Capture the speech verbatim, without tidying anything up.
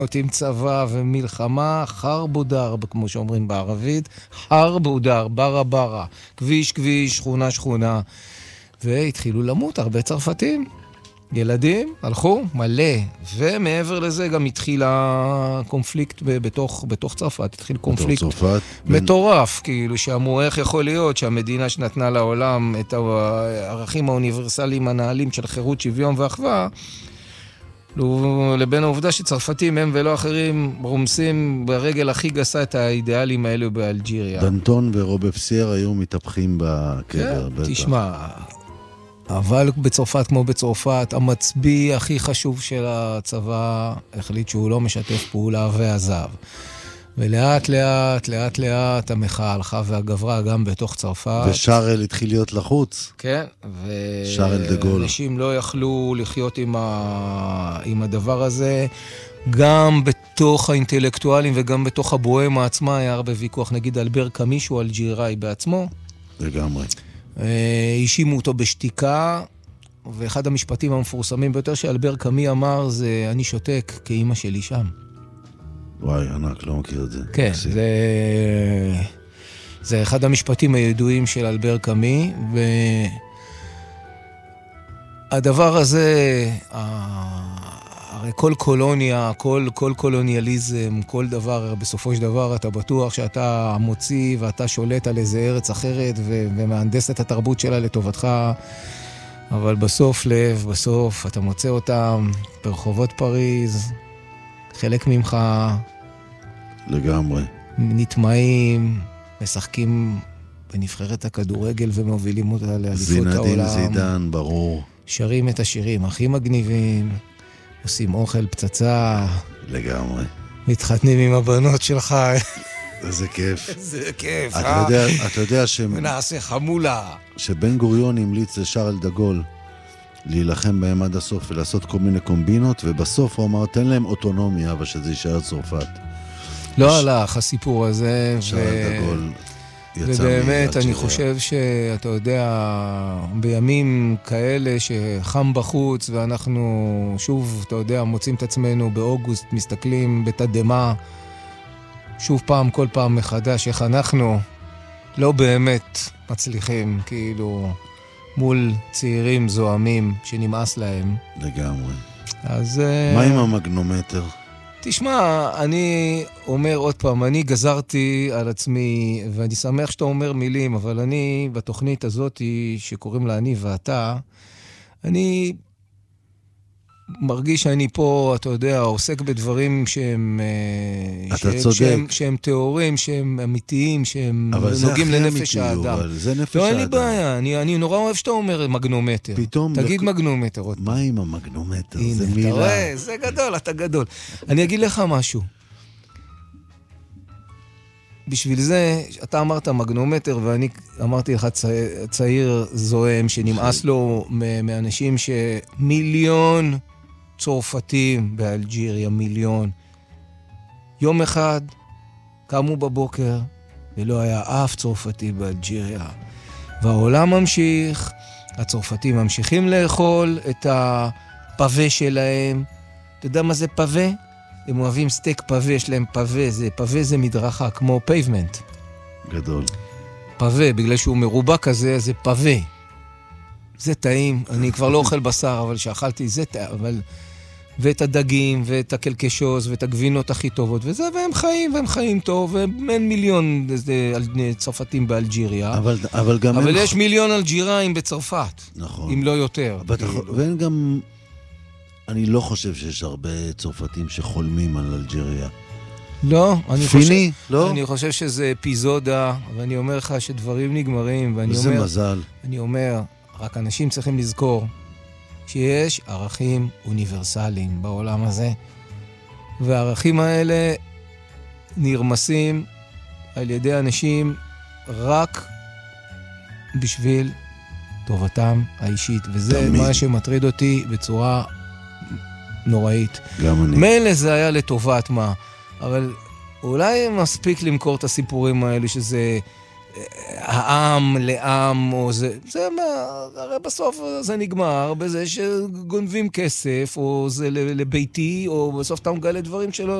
עם צבא ומלחמה, חרבו דרב, כמו שאומרים בערבית, חרבו דרב, ברה ברה, כביש כביש, שכונה שכונה, והתחילו למות הרבה צרפתים. ילדים הלכו מלא, ומעבר לזה גם התחיל הקונפליקט בתוך, בתוך צרפת, התחיל קונפליקט מטורף, בין... כאילו שאמרו איך יכול להיות שהמדינה שנתנה לעולם את הערכים האוניברסליים הנעלים של חירות, שוויון ואחווה, לבין העובדה שצרפתים הם ולא אחרים רומסים ברגל הכי גסה את האידיאלים האלו באלג'יריה. דנטון ורובספייר היו מתהפכים בקבר. כן, תשמע... אבל בצרפת כמו בצרפת, המצביא הכי חשוב של הצבא החליט שהוא לא משתף פעולה ועזב. ולאט לאט, לאט לאט המחאה הלכה והגברה גם בתוך צרפת. ושארל התחיל להיות לחוץ. כן, שארל דה גול. ואנשים לא יכלו לחיות עם, ה... עם הדבר הזה. גם בתוך האינטלקטואלים וגם בתוך הבוהמה עצמה היה הרבה ויכוח, נגיד אלבר קאמי שהוא אלג'יראי בעצמו. לגמרי. האשימו אותו בשתיקה, ואחד המשפטים המפורסמים ביותר שאלבר קאמי אמר זה, אני שותק כאימא שלי שם. וואי, ענק, לא מכיר את זה. כן, זה... זה אחד המשפטים הידועים של אלבר קאמי, והדבר הזה, הרי כל קולוניה, כל, כל קולוניאליזם, כל דבר, בסופו של דבר אתה בטוח שאתה מוציא ואתה שולט על איזה ארץ אחרת ו- ומהנדס את התרבות שלה לטובתך, אבל בסוף לב, בסוף אתה מוצא אותם ברחובות פריז, חלק ממך לגמרי נטמעים, משחקים בנבחרת הכדורגל ומובילים אותה לאליפות העולם. זינדין זידן, ברור. שרים את השירים הכי מגניבים, עושים אוכל פצצה. לגמרי. מתחתנים עם הבנות שלך. איזה כיף. איזה כיף, אתה אה? יודע, אתה יודע ש... ונעשה חמולה. שבן גוריון המליץ לשארל דה גול להילחם בהם עד הסוף ולעשות כל מיני קומבינות, ובסוף הוא אמר, תן להם אוטונומיה, אבל שזה יישאר צרפת. לא הלך הסיפור הזה. שארל דה גול יצא ובאמת, אני חושב שאתה יודע, בימים כאלה שחם בחוץ, ואנחנו שוב, אתה יודע, מוצאים את עצמנו באוגוסט, מסתכלים בתדמה, שוב פעם, כל פעם מחדש, איך אנחנו לא באמת מצליחים, כאילו, מול צעירים זוהמים שנמאס להם. לגמרי. אז... מה עם המגנומטר? תשמע, אני אומר עוד פעם, אני גזרתי על עצמי, ואני שמח שאתה אומר מילים, אבל אני בתוכנית הזאת שקוראים לה אני ואתה, אני מרגיש שאני פה, אתה יודע, עוסק בדברים שהם, שהם, שהם, שהם תיאורים, שהם אמיתיים, שהם נוגעים לנפש האדם. אבל זה נפש לא, האדם. אין לי בעיה, אני, אני נורא אוהב שאתה אומר מגנומטר. פתאום... תגיד לק... מגנומטר עוד. מה עם המגנומטר? הנה, זה אתה מילה. רואה, זה גדול, אתה גדול. אני אגיד לך משהו. בשביל זה, אתה אמרת מגנומטר, ואני אמרתי לך צעיר, צעיר זוהם, שנמאס לו מאנשים שמיליון צרפתים באלג'יריה, מיליון. יום אחד קמו בבוקר, ולא היה אף צרפתי באלג'יריה. והעולם ממשיך, הצרפתים ממשיכים לאכול את הפווה שלהם. אתה יודע מה זה פווה? הם אוהבים סטייק פווה, יש להם פווה, זה, פווה זה מדרכה, כמו פייבמנט. גדול. פווה, בגלל שהוא מרובע כזה, זה פווה. זה טעים, אני כבר לא אוכל בשר, אבל שאכלתי זה טעים, אבל... ואת הדגים, ואת הקלקשוס, ואת הגבינות הכי טובות, וזה, והם חיים, והם חיים טוב, ואין מיליון צרפתים באלג'יריה. אבל, אבל גם... אבל הם... יש מיליון אלג'יראים בצרפת. נכון. אם לא יותר. כאילו. ואין גם... אני לא חושב שיש הרבה צרפתים שחולמים על אלג'יריה. לא, אני פיני, חושב, לא? אני חושב שזה אפיזודה, ואני אומר לך שדברים נגמרים, ואני וזה אומר... מזל. אני אומר, רק אנשים צריכים לזכור שיש ערכים אוניברסליים בעולם הזה, והערכים האלה נרמסים על ידי אנשים רק בשביל טובתם האישית, וזה תמיד. מה שמטריד אותי בצורה נוראית. גם אני. מילא זה היה לטובת מה, אבל אולי מספיק למכור את הסיפורים האלו שזה העם לעם, או זה, זה מה, הרי בסוף זה נגמר בזה שגונבים כסף, או זה לביתי, או בסוף אתה מגלה דברים שלא